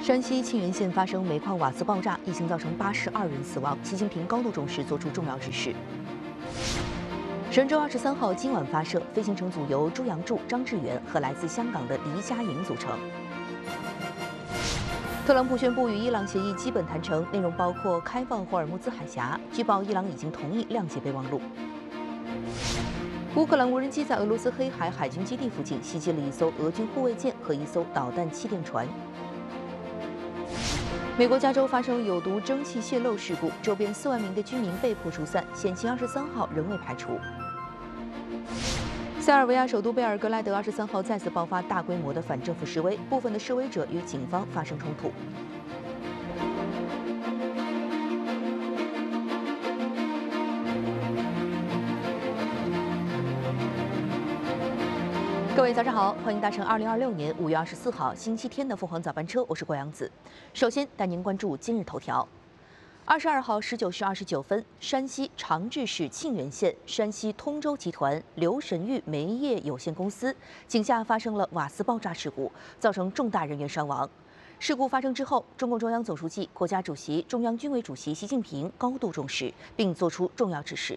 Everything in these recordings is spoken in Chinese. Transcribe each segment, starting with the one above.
山西沁源县发生煤矿瓦斯爆炸，疫情造成82人死亡。习近平高度重视，作出重要指示。神舟23号今晚发射，飞行乘组由朱杨柱、张志远和来自香港的黎佳莹组成。特朗普宣布与伊朗协议基本谈成，内容包括开放霍尔木兹海峡。据报，伊朗已经同意谅解备忘录。乌克兰无人机在俄罗斯黑海海军基地附近袭击了一艘俄军护卫舰和一艘导弹气垫船。美国加州发生有毒蒸汽泄漏事故，周边4万名的居民被迫疏散，险情23号仍未排除。塞尔维亚首都贝尔格莱德23号再次爆发大规模的反政府示威，部分的示威者与警方发生冲突。各位早上好，欢迎搭乘2026年5月24号星期天的凤凰早班车，我是郭阳子。首先带您关注今日头条。22号19时29分，山西长治市沁源县山西通州集团刘神玉煤业有限公司井下发生了瓦斯爆炸事故，造成重大人员伤亡。事故发生之后，中共中央总书记、国家主席、中央军委主席习近平高度重视，并作出重要指示。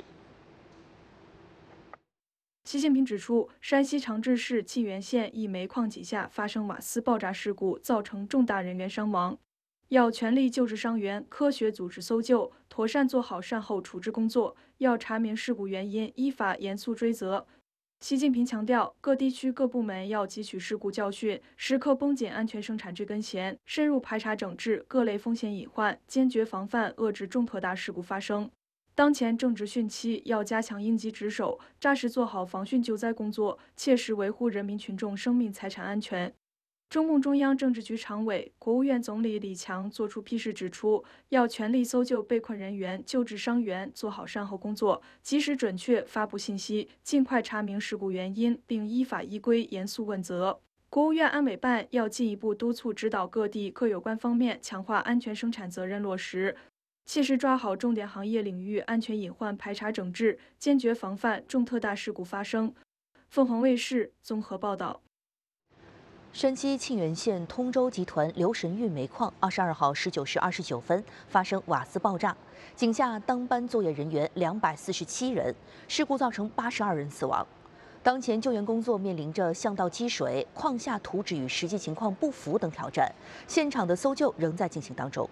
习近平指出，山西长治市沁源县一煤矿井下发生瓦斯爆炸事故，造成重大人员伤亡，要全力救治伤员，科学组织搜救，妥善做好善后处置工作，要查明事故原因，依法严肃追责。习近平强调，各地区各部门要汲取事故教训，时刻绷紧安全生产这根弦，深入排查整治各类风险隐患，坚决防范遏制重特大事故发生。当前正值汛期，要加强应急值守，扎实做好防汛救灾工作，切实维护人民群众生命财产安全。中共中央政治局常委、国务院总理李强作出批示指出，要全力搜救被困人员，救治伤员，做好善后工作，及时准确发布信息，尽快查明事故原因，并依法依规严肃问责。国务院安委办要进一步督促指导各地各有关方面强化安全生产责任落实，切实抓好重点行业领域安全隐患排查整治，坚决防范重特大事故发生。凤凰卫视综合报道。 山西沁源县通州集团刘神玉煤矿22号19时29分发生瓦斯爆炸，井下当班作业人员247人，事故造成82人死亡。当前救援工作面临着巷道积水、矿下图纸与实际情况不符等挑战，现场的搜救仍在进行当中。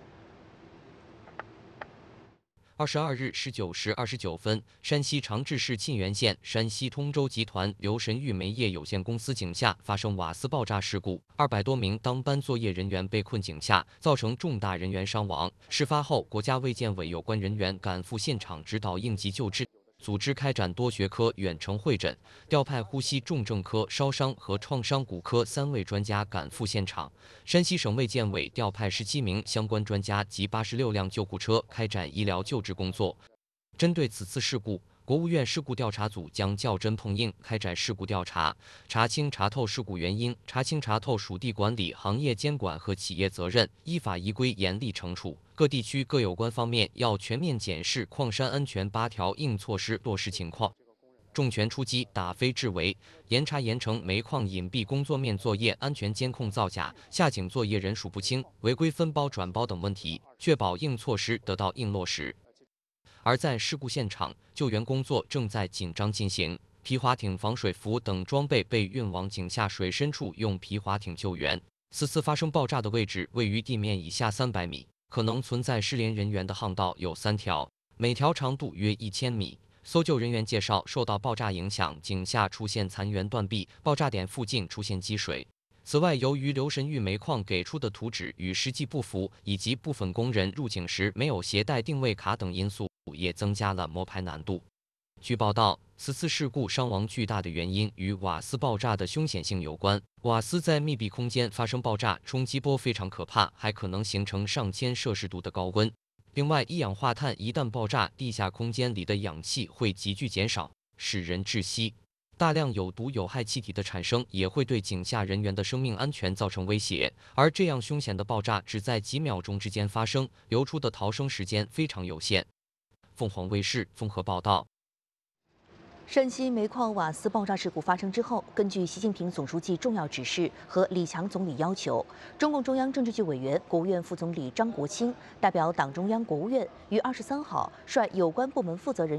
22日19时29分，山西长治市沁源县山西通州集团刘神玉煤业有限公司井下发生瓦斯爆炸事故，200多名当班作业人员被困井下，造成重大人员伤亡。事发后，国家卫健委有关人员赶赴现场指导应急救治，组织开展多学科远程会诊，调派呼吸重症科、烧伤和创伤骨科3位专家赶赴现场。山西省卫健委调派17名相关专家及86辆救护车开展医疗救治工作。针对此次事故，国务院事故调查组将较真碰硬开展事故调查，查清查透事故原因，查清查透属地管理、行业监管和企业责任，依法依规严厉惩处。各地区各有关方面要全面检视矿山安全8条硬措施落实情况，重拳出击，打非治为，严查严惩煤矿隐蔽工作面作业安全监控造假、下井作业人数不清、违规分包转包等问题，确保硬措施得到硬落实。而在事故现场，救援工作正在紧张进行，皮划艇、防水服等装备被运往井下水深处，用皮划艇救援。此次发生爆炸的位置位于地面以下300米，可能存在失联人员的巷道有3条，每条长度约1000米。搜救人员介绍，受到爆炸影响，井下出现残垣断壁，爆炸点附近出现积水。此外，由于刘神玉煤矿给出的图纸与实际不符，以及部分工人入井时没有携带定位卡等因素，也增加了摸排难度。据报道，此次事故伤亡巨大的原因与瓦斯爆炸的凶险性有关。瓦斯在密闭空间发生爆炸，冲击波非常可怕，还可能形成上千摄氏度的高温。另外，一氧化碳一旦爆炸，地下空间里的氧气会急剧减少，使人窒息。大量有毒有害气体的产生也会对井下人员的生命安全造成威胁，而这样凶险的爆炸只在几秒钟之间发生，流出的逃生时间非常有限。凤凰卫视综合报道。 山西煤矿瓦斯爆炸事故发生之后，根据习近平总书记重要指示和李强总理要求，中共中央政治局委员、国务院副总理张国清代表党中央、国务院于23号率有关部门负责人。